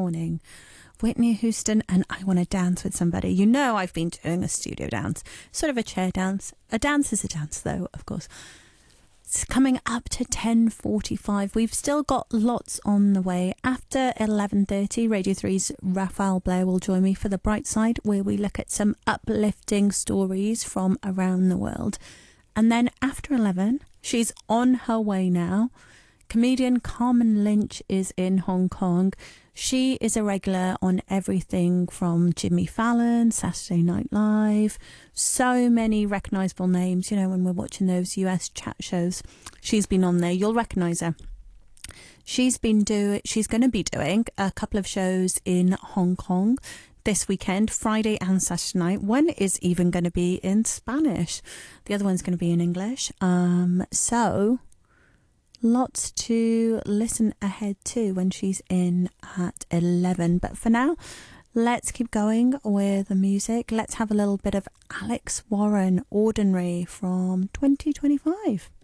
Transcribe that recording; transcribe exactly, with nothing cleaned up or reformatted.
morning. Whitney Houston and I Want to Dance with Somebody. You know I've been doing a studio dance, sort of a chair dance. A dance is a dance though, of course. It's coming up to ten forty-five. We've still got lots on the way. After eleven thirty, Radio three's Raphael Blair will join me for The Bright Side, where we look at some uplifting stories from around the world. And then after eleven, she's on her way now. Comedian Carmen Lynch is in Hong Kong. She is a regular on everything from Jimmy Fallon, Saturday Night Live, so many recognisable names, you know, when we're watching those U S chat shows. She's been on there. You'll recognise her. She's been do she's going to be doing a couple of shows in Hong Kong this weekend, Friday and Saturday night. One is even going to be in Spanish. The other one's going to be in English. Um, so... lots to listen ahead to when she's in at eleven. But for now, let's keep going with the music. Let's have a little bit of Alex Warren, Ordinary, from twenty twenty-five.